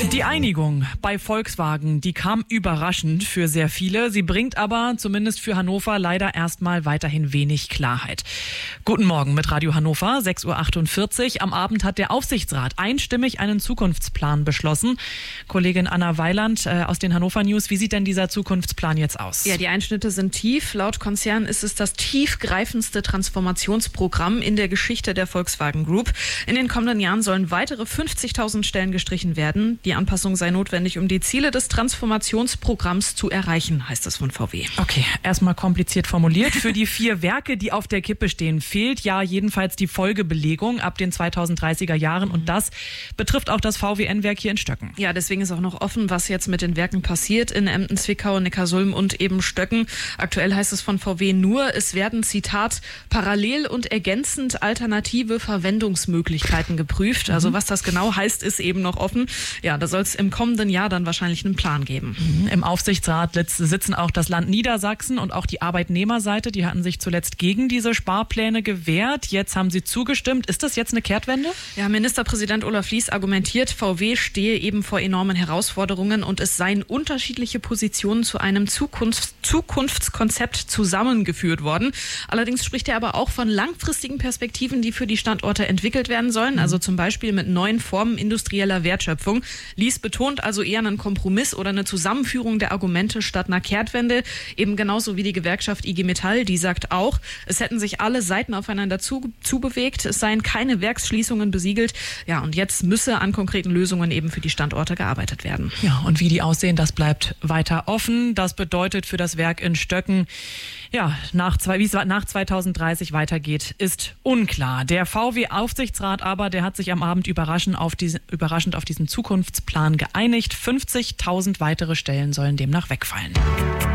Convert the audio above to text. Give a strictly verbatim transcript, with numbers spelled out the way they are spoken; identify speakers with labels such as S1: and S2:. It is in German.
S1: Die Einigung bei Volkswagen, die kam überraschend für sehr viele. Sie bringt aber zumindest für Hannover leider erstmal weiterhin wenig Klarheit. Guten Morgen mit Radio Hannover, sechs Uhr achtundvierzig. Am Abend hat der Aufsichtsrat einstimmig einen Zukunftsplan beschlossen. Kollegin Anna Weiland äh, aus den Hannover News, wie sieht denn dieser Zukunftsplan jetzt aus?
S2: Ja, die Einschnitte sind tief. Laut Konzern ist es das tiefgreifendste Transformationsprogramm in der Geschichte der Volkswagen Group. In den kommenden Jahren sollen weitere fünfzigtausend Stellen gestrichen werden. Die Anpassung sei notwendig, um die Ziele des Transformationsprogramms zu erreichen, heißt es von V W.
S1: Okay, erstmal kompliziert formuliert. Für die vier Werke, die auf der Kippe stehen, fehlt ja jedenfalls die Folgebelegung ab den zweitausenddreißiger Jahren. Und das betrifft auch das V W N-Werk hier in Stöcken.
S2: Ja, deswegen ist auch noch offen, was jetzt mit den Werken passiert in Emden, Zwickau, Neckarsulm und eben Stöcken. Aktuell heißt es von V W nur, es werden, Zitat, parallel und ergänzend alternative Verwendungsmöglichkeiten geprüft. Also was das genau heißt, ist eben noch offen. Ja, da soll es im kommenden Jahr dann wahrscheinlich einen Plan geben.
S1: Mhm. Im Aufsichtsrat sitzen auch das Land Niedersachsen und auch die Arbeitnehmerseite. Die hatten sich zuletzt gegen diese Sparpläne gewehrt. Jetzt haben sie zugestimmt. Ist das jetzt eine Kehrtwende?
S2: Ja, Ministerpräsident Olaf Lies argumentiert, V W stehe eben vor enormen Herausforderungen und es seien unterschiedliche Positionen zu einem Zukunfts- Zukunftskonzept zusammengeführt worden. Allerdings spricht er aber auch von langfristigen Perspektiven, die für die Standorte entwickelt werden sollen. Also zum Beispiel mit neuen Formen industrieller Wertschöpfung. Lies betont also eher einen Kompromiss oder eine Zusammenführung der Argumente statt einer Kehrtwende. Eben genauso wie die Gewerkschaft I G Metall, die sagt auch, es hätten sich alle Seiten aufeinander zu, zubewegt, es seien keine Werksschließungen besiegelt. Ja, und jetzt müsse an konkreten Lösungen eben für die Standorte gearbeitet werden.
S1: Ja, und wie die aussehen, das bleibt weiter offen. Das bedeutet für das Werk in Stöcken, ja, nach zwei, wie es nach zweitausenddreißig weitergeht, ist unklar. Der V W-Aufsichtsrat aber, der hat sich am Abend überraschend auf, diese, überraschend auf diesen Zukunftsplan geeinigt. fünfzigtausend weitere Stellen sollen demnach wegfallen.